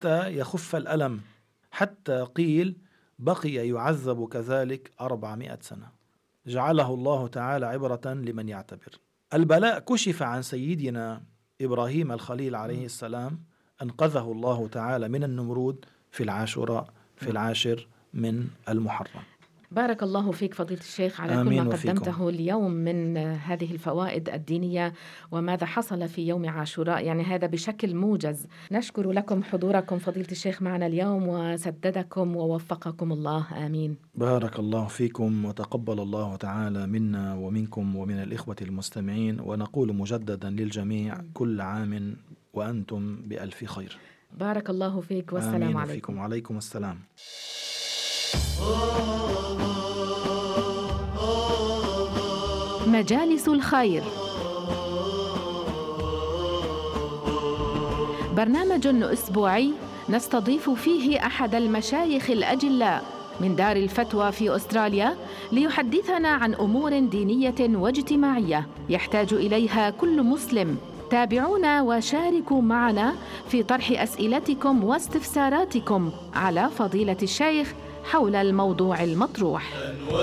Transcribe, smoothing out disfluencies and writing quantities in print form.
حتى يخف الألم، حتى قيل بقي يعذب كذلك 400 سنة. جعله الله تعالى عبرة لمن يعتبر. البلاء كشف عن سيدنا إبراهيم الخليل عليه السلام، أنقذه الله تعالى من النمرود في العاشوراء في 10 من المحرم. بارك الله فيك فضيلة الشيخ على كل ما قدمته اليوم من هذه الفوائد الدينية وماذا حصل في يوم عاشوراء، يعني هذا بشكل موجز. نشكر لكم حضوركم فضيلة الشيخ معنا اليوم، وسددكم ووفقكم الله، آمين. بارك الله فيكم، وتقبل الله تعالى منا ومنكم ومن الإخوة المستمعين، ونقول مجددا للجميع كل عام وأنتم بألف خير. بارك الله فيك، والسلام عليكم. فيكم. عليكم السلام. مجالس الخير، برنامج أسبوعي نستضيف فيه أحد المشايخ الأجلاء من دار الفتوى في أستراليا ليحدثنا عن أمور دينية واجتماعية يحتاج إليها كل مسلم. تابعونا وشاركوا معنا في طرح أسئلتكم واستفساراتكم على فضيلة الشيخ حول الموضوع المطروح.